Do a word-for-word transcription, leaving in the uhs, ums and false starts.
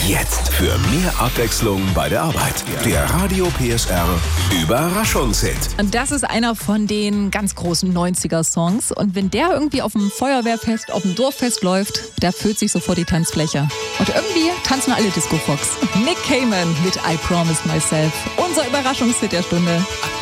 Jetzt für mehr Abwechslung bei der Arbeit. Der Radio P S R Überraschungshit. Und das ist einer von den ganz großen neunziger-Songs. Und wenn der irgendwie auf dem Feuerwehrfest, auf dem Dorffest läuft, da füllt sich sofort die Tanzfläche. Und irgendwie tanzen alle Disco Fox. Nick Cayman mit I Promised Myself. Unser Überraschungshit der Stunde.